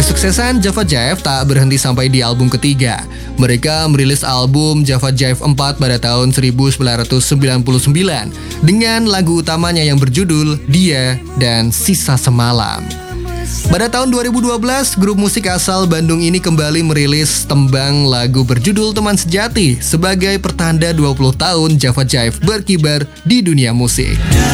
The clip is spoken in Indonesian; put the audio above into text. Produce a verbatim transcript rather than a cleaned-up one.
Kesuksesan Java Jive tak berhenti sampai di album ketiga. Mereka merilis album Java Jive empat pada tahun seribu sembilan ratus sembilan puluh sembilan dengan lagu utamanya yang berjudul Dia dan Sisa Semalam. Pada tahun dua ribu dua belas, grup musik asal Bandung ini kembali merilis tembang lagu berjudul Teman Sejati sebagai pertanda dua puluh tahun Java Jive berkibar di dunia musik.